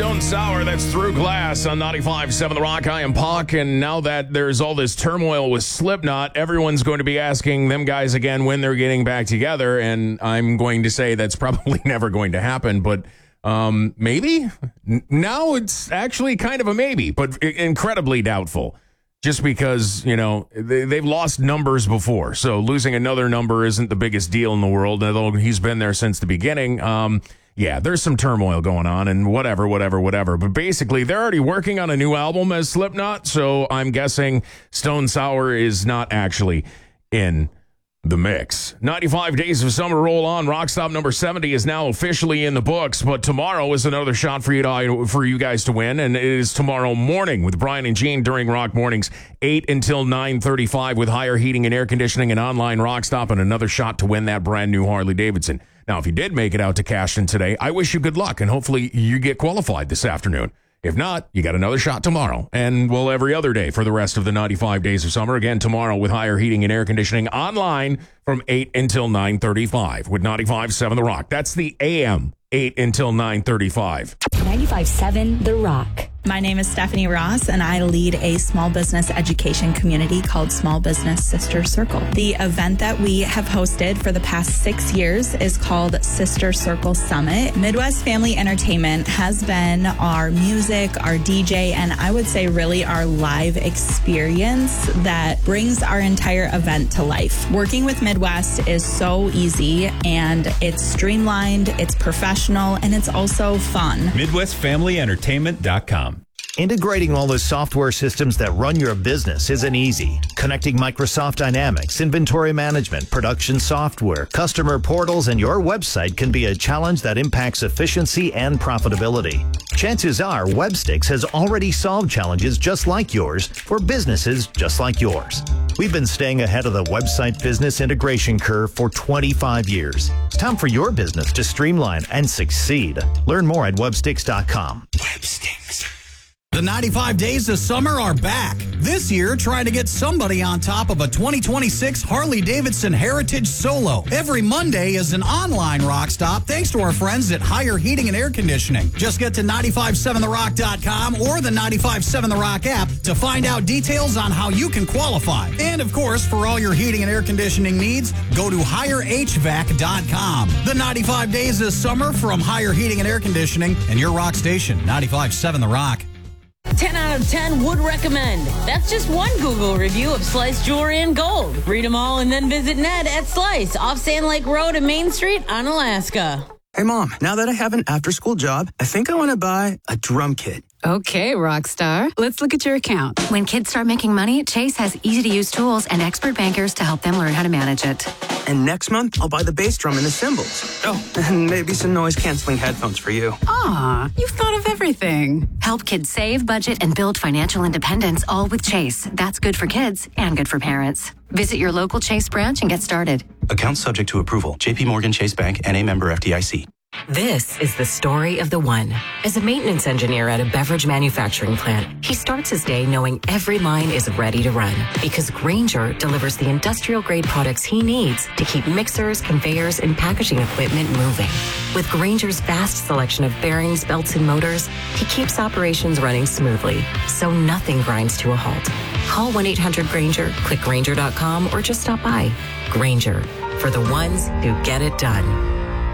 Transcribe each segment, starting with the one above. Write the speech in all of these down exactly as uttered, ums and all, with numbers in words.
Stone Sour, that's Through Glass on ninety-five point seven The Rock. I am Puck, and now that there's all this turmoil with Slipknot, everyone's going to be asking them guys again when they're getting back together, and I'm going to say that's probably never going to happen, but um, maybe? N- now it's actually kind of a maybe, but I- incredibly doubtful. Just because, you know, they, they've lost numbers before, so losing another number isn't the biggest deal in the world, although he's been there since the beginning. Um, yeah, there's some turmoil going on and whatever, whatever, whatever. But basically, they're already working on a new album as Slipknot, so I'm guessing Stone Sour is not actually in the mix. ninety-five Days of Summer roll on. Rock Stop number seventy is now officially in the books, but tomorrow is another shot for you to, for you guys to win, and it is tomorrow morning with Brian and Gene during Rock Mornings, eight until nine thirty-five with Higher Heating and Air Conditioning and online Rock Stop, and another shot to win that brand new Harley Davidson. Now, if you did make it out to Cashton today, I wish you good luck, and hopefully you get qualified this afternoon. If not, you got another shot tomorrow, and, well, every other day for the rest of the ninety-five Days of Summer. Again, tomorrow with Higher Heating and Air Conditioning online from eight until nine thirty-five with ninety-five point seven The Rock. That's the A M, eight until nine thirty-five. ninety-five point seven The Rock. My name is Stephanie Ross, and I lead a small business education community called Small Business Sister Circle. The event that we have hosted for the past six years is called Sister Circle Summit. Midwest Family Entertainment has been our music, our D J, and I would say really our live experience that brings our entire event to life. Working with Midwest is so easy, and it's streamlined, it's professional, and it's also fun. Midwest Family Entertainment dot com. Integrating all the software systems that run your business isn't easy. Connecting Microsoft Dynamics, inventory management, production software, customer portals, and your website can be a challenge that impacts efficiency and profitability. Chances are Webstix has already solved challenges just like yours for businesses just like yours. We've been staying ahead of the website business integration curve for twenty-five years. It's time for your business to streamline and succeed. Learn more at webstix dot com. Webstix. The ninety-five Days of Summer are back. This year, try to get somebody on top of a twenty twenty-six Harley-Davidson Heritage Solo. Every Monday is an online rock stop thanks to our friends at Higher Heating and Air Conditioning. Just get to ninety-five point seven the rock dot com or the ninety-five point seven The Rock app to find out details on how you can qualify. And, of course, for all your heating and air conditioning needs, go to higher h v a c dot com. The ninety-five Days of Summer from Higher Heating and Air Conditioning and your rock station, ninety-five point seven The Rock. ten out of ten would recommend. That's just one Google review of Slice Jewelry and Gold. Read them all and then visit Ned at Slice off Sand Lake Road and Main Street on Alaska. Hey, Mom, now that I have an after-school job, I think I want to buy a drum kit. Okay, Rockstar. Let's look at your account. When kids start making money, Chase has easy-to-use tools and expert bankers to help them learn how to manage it. And next month, I'll buy the bass drum and the cymbals. Oh, and maybe some noise-canceling headphones for you. Aw, you've thought of everything. Help kids save, budget, and build financial independence, all with Chase. That's good for kids and good for parents. Visit your local Chase branch and get started. Account subject to approval. J P Morgan Chase Bank, N A member F D I C. This is the story of the one. As a maintenance engineer at a beverage manufacturing plant, he starts his day knowing every line is ready to run because Grainger delivers the industrial-grade products he needs to keep mixers, conveyors, and packaging equipment moving. With Grainger's vast selection of bearings, belts, and motors, he keeps operations running smoothly, so nothing grinds to a halt. Call one eight hundred Grainger, click Grainger dot com, or just stop by. Grainger, for the ones who get it done.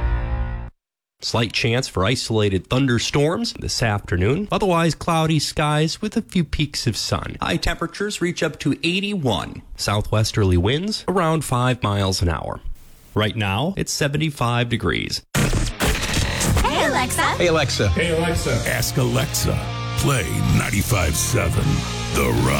Slight chance for isolated thunderstorms this afternoon. Otherwise, cloudy skies with a few peaks of sun. High temperatures reach up to eighty-one. Southwesterly winds around five miles an hour. Right now, it's seventy-five degrees. Hey, Alexa. Hey, Alexa. Hey, Alexa. Ask Alexa. Play ninety-five point seven The Rock.